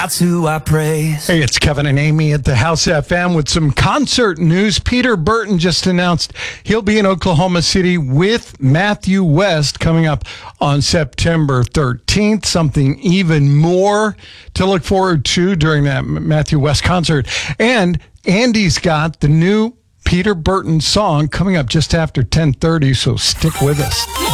That's who I praise. Hey, it's Kevin and Amy at the House FM with some concert news. Peter Burton just announced he'll be in Oklahoma City with Matthew West coming up on September 13th. Something even more to look forward to during that Matthew West concert. And Andy's got the new Peter Burton song coming up just after 10:30, so stick with us.